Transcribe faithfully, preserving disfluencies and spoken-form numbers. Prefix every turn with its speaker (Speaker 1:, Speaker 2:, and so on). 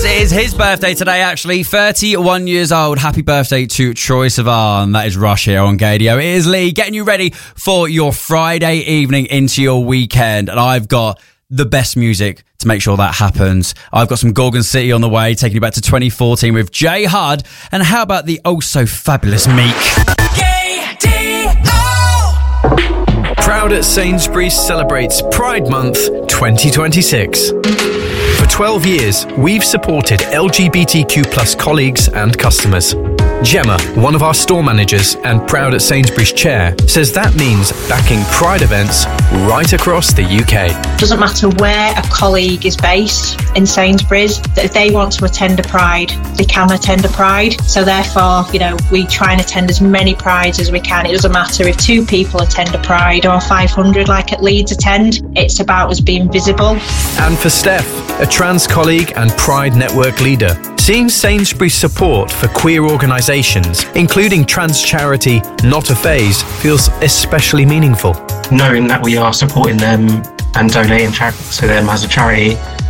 Speaker 1: Yes, it is his birthday today, actually. thirty-one years old. Happy birthday to Troye Sivan. That is Rush here on Gaydio. It is Lee getting you ready for your Friday evening into your weekend. And I've got the best music to make sure that happens. I've got some Gorgon City on the way, taking you back to twenty fourteen with J Hud. And how about the oh so fabulous Meek?
Speaker 2: Proud at Sainsbury's celebrates Pride Month twenty twenty-six. For twelve years, we've supported L G B T Q plus colleagues and customers. Gemma, one of our store managers and Proud at Sainsbury's chair, says that means backing Pride events right across the U K.
Speaker 3: Doesn't matter where a colleague is based in Sainsbury's, that if they want to attend a Pride, they can attend a Pride. So therefore, you know, we try and attend as many Prides as we can. It doesn't matter if two people attend a Pride or five hundred like at Leeds attend. It's about us being visible.
Speaker 2: And for Steph, a trans colleague and Pride Network leader, seeing Sainsbury's support for queer organisations, including trans charity Not a Phase, feels especially meaningful.
Speaker 4: Knowing that we are supporting them and donating to them as a charity